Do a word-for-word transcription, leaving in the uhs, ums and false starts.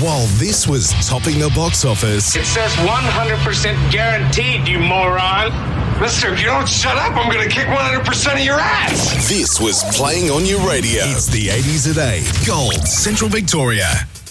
While this was topping the box office, It says one hundred percent guaranteed, you moron. Mister, if you don't shut up, I'm going to kick one hundred percent of your ass. this was playing on your radio. It's the eighties at eight. Gold, Central Victoria.